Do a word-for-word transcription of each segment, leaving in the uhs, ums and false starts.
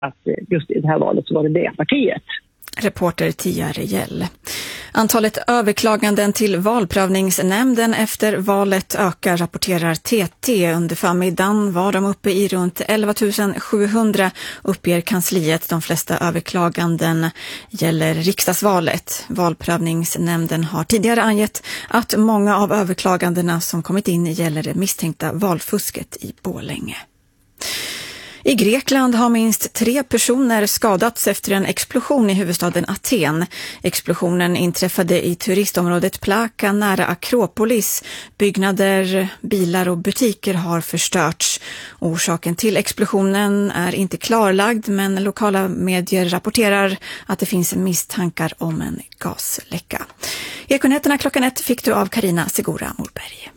att just i det här valet så var det det partiet. Reporter Tia Rejäll. Antalet överklaganden till valprövningsnämnden efter valet ökar, rapporterar T T. Under förmiddagen var de uppe i runt elva tusen sjuhundra, uppger kansliet. De flesta överklaganden gäller riksdagsvalet. Valprövningsnämnden har tidigare angett att många av överklagandena som kommit in gäller det misstänkta valfusket i Borlänge. I Grekland har minst tre personer skadats efter en explosion i huvudstaden Aten. Explosionen inträffade i turistområdet Plaka nära Akropolis. Byggnader, bilar och butiker har förstörts. Orsaken till explosionen är inte klarlagd, men lokala medier rapporterar att det finns misstankar om en gasläcka. Ekonätterna klockan ett fick du av Karina Segura Morberg.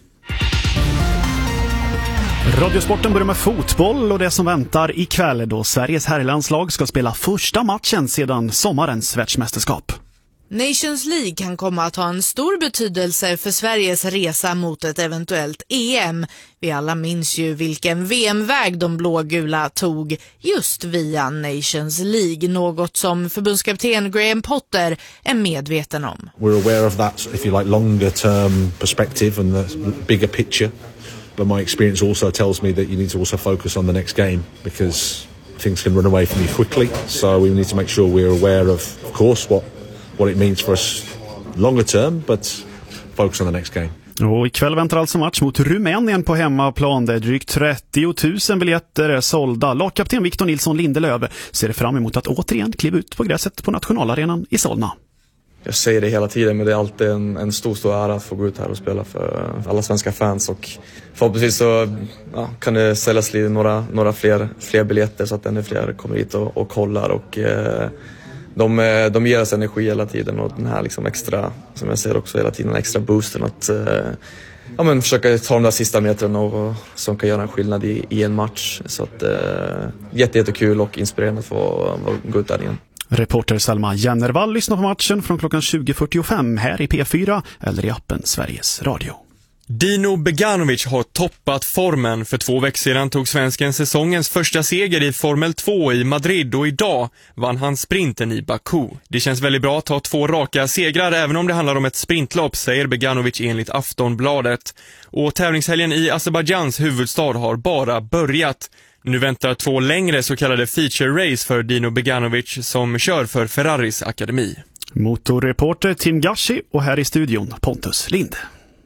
Radiosporten börjar med fotboll och det som väntar ikväll då Sveriges herrlandslag ska spela första matchen sedan sommarens världsmästerskap. Nations League kan komma att ha en stor betydelse för Sveriges resa mot ett eventuellt E M. Vi alla minns ju vilken V M-väg de blågula tog just via Nations League, något som förbundskapten Graham Potter är medveten om. We're aware of that, if you like, longer term perspective and the bigger picture. But my experience also tells me that you need to also focus on the next game because things can run away from you quickly. So we need to make sure we're aware of, of course, what, what it means for us longer term, but focus on the next game. Och ikväll väntar alltså match mot Rumänien på hemmaplan. Det är drygt trettio tusen biljetter är sålda. Lagkapten Victor Nilsson Lindelöf ser fram emot att återigen kliva ut på gräset på nationalarenan i Solna. Jag säger det hela tiden, men det är alltid en, en stor, stor ära att få gå ut här och spela för alla svenska fans. Och förhoppningsvis så ja, kan det säljas några, några fler, fler biljetter så att ännu fler kommer hit och, och kollar. Och, eh, de, de ger oss energi hela tiden och den här liksom extra, som jag säger också hela tiden, den extra boosten att eh, ja, men försöka ta de där sista metrarna och, och, som kan göra en skillnad i, i en match. Så att eh, jätte, jättekul och inspirerande att få gå ut där igen. Reporter Selma Jennervall lyssnar på matchen från klockan tjugo fyrtiofem här i P fyra eller i appen Sveriges Radio. Dino Beganovic har toppat formen. För två veckor sedan tog svensken säsongens första seger i Formel två i Madrid och idag vann han sprinten i Baku. Det känns väldigt bra att ta två raka segrar även om det handlar om ett sprintlopp, säger Beganovic enligt Aftonbladet. Och tävlingshelgen i Azerbajdzjans huvudstad har bara börjat. Nu väntar två längre så kallade feature race för Dino Beganovic som kör för Ferraris akademi. Motorreporter Tim Gashi och här i studion Pontus Lind.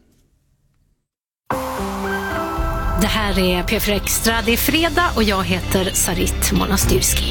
Det här är P fyra Extra, det är fredag och jag heter Sarit Monastyrski.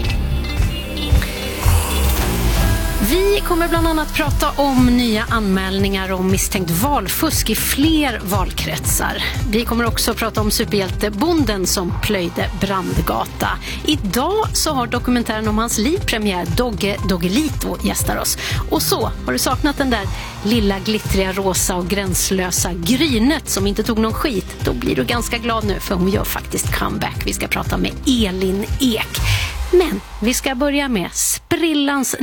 Vi kommer bland annat prata om nya anmälningar om misstänkt valfusk i fler valkretsar. Vi kommer också prata om superhjältebonden som plöjde Brandgata. Idag så har dokumentären om hans liv premiär. Dogge Doggelito gästar oss. Och så, har du saknat den där lilla glittriga rosa och gränslösa grynet som inte tog någon skit? Då blir du ganska glad nu för hon gör faktiskt comeback. Vi ska prata med Elin Ek. Men vi ska börja med sprillans